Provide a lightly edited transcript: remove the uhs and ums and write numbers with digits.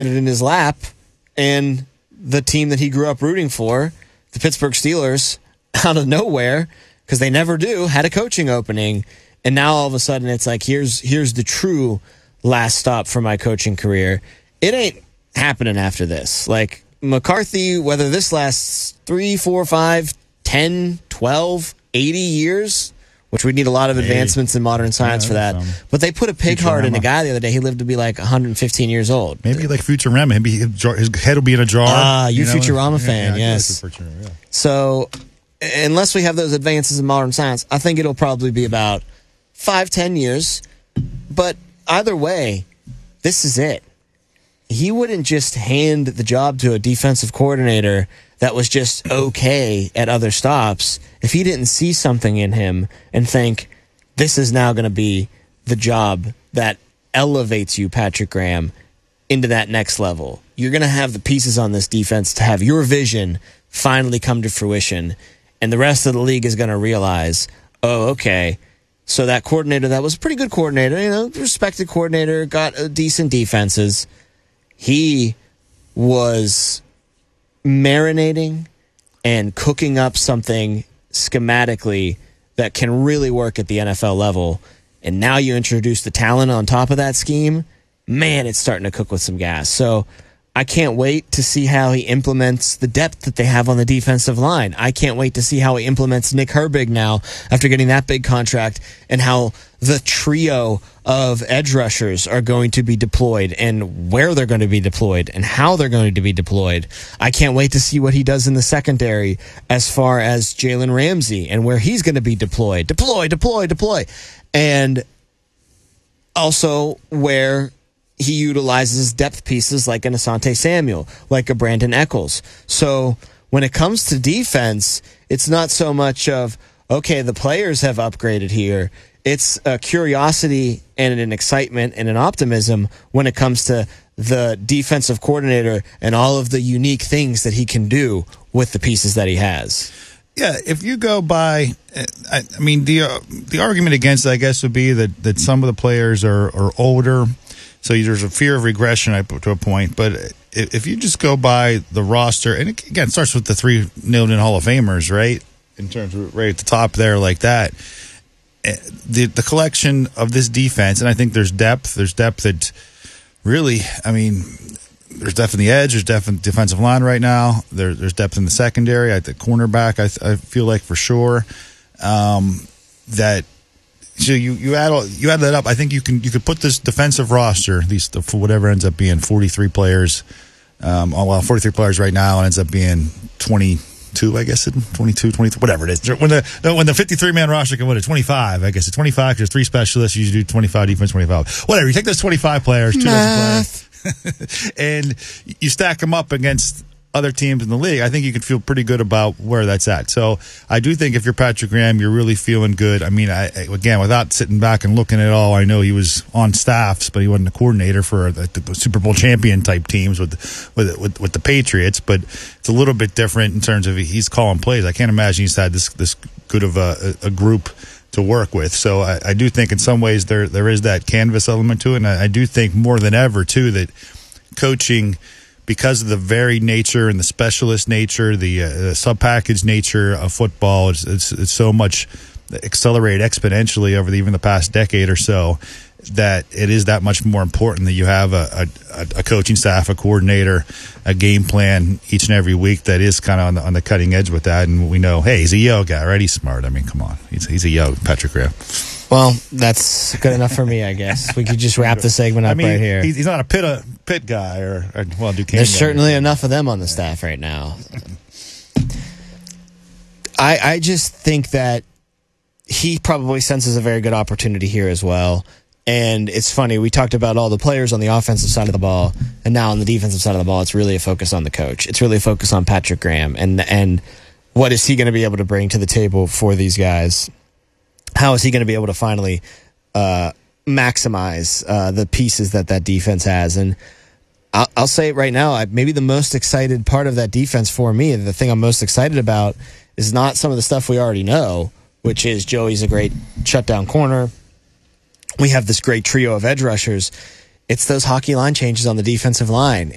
in his lap, and the team that he grew up rooting for, the Pittsburgh Steelers, out of nowhere, because they never do, had a coaching opening, and now all of a sudden it's like, here's the true last stop for my coaching career. It ain't happening after this. Like, McCarthy, whether this lasts 3, 4, 5, 10, 12, 80 years, which we need a lot of advancements in modern science for that. But they put a pig heart in a guy the other day. He lived to be like 115 years old. Maybe like Futurama. Maybe his head will be in a jar. Ah, you Futurama fan, yes. Like Futurama, yeah. So, unless we have those advances in modern science, I think it'll probably be about 5-10 years. But either way, this is it. He wouldn't just hand the job to a defensive coordinator that was just okay at other stops if he didn't see something in him and think, this is now going to be the job that elevates you, Patrick Graham, into that next level. You're going to have the pieces on this defense to have your vision finally come to fruition, and the rest of the league is going to realize, oh, okay, so that coordinator that was a pretty good coordinator, respected coordinator, got decent defenses, he was marinating and cooking up something schematically that can really work at the NFL level. And now you introduce the talent on top of that scheme. Man, it's starting to cook with some gas. So I can't wait to see how he implements the depth that they have on the defensive line. I can't wait to see how he implements Nick Herbig now after getting that big contract, and how the trio of edge rushers are going to be deployed and where they're going to be deployed and how they're going to be deployed. I can't wait to see what he does in the secondary as far as Jalen Ramsey and where he's going to be deployed. Deploy. And also where he utilizes depth pieces like an Asante Samuel, like a Brandon Eccles. So when it comes to defense, it's not so much of, okay, the players have upgraded here. It's a curiosity and an excitement and an optimism when it comes to the defensive coordinator and all of the unique things that he can do with the pieces that he has. Yeah, if you go by, I mean, the argument against it, I guess, would be that some of the players are older. So there's a fear of regression to a point. But if you just go by the roster, and again, it starts with the 3 nailed-in Hall of Famers, right? In terms of right at the top there like that. The collection of this defense, and I think there's depth. There's depth that really, I mean, there's depth in the edge. There's depth in the defensive line right now. There's depth in the secondary. At the cornerback, I feel like for sure that. So you add that up. I think you could put this defensive roster, at least for whatever ends up being 43 players. 43 players right now, and ends up being 22, I guess, 22, 23, whatever it is. When the 53-man roster can win it, 25, I guess it's 25 because there's 3 specialists. You do 25 defense, 25. Whatever. You take those 25 players, 2 dozen players, and you stack them up against other teams in the league. I think you can feel pretty good about where that's at. So I do think if you're Patrick Graham, you're really feeling good. I mean, again, without sitting back and looking at it all, I know he was on staffs, but he wasn't a coordinator for the Super Bowl champion type teams with the Patriots. But it's a little bit different in terms of he's calling plays. I can't imagine he's had this good of a group to work with. So I do think in some ways there is that canvas element to it. And I do think more than ever too that coaching, because of the varied nature and the specialist nature, the sub-package nature of football, it's so much accelerated exponentially over even the past decade or so that it is that much more important that you have a coaching staff, a coordinator, a game plan each and every week that is kind of on the cutting edge with that. And we know, hey, he's a Yo guy, right? He's smart. I mean, come on. He's a Yo, Patrick Graham. Well, that's good enough for me, I guess. We could just wrap the segment up right here. He's not a pit guy or Duquesne. There's certainly enough of them on the staff right now. I just think that he probably senses a very good opportunity here as well. And it's funny, we talked about all the players on the offensive side of the ball, and now on the defensive side of the ball, it's really a focus on the coach. It's really a focus on Patrick Graham and what is he going to be able to bring to the table for these guys? How is he going to be able to finally maximize the pieces that defense has? And I'll say it right now, maybe the most excited part of that defense for me, the thing I'm most excited about, is not some of the stuff we already know, which is Joey's a great shutdown corner. We have this great trio of edge rushers. It's those hockey line changes on the defensive line.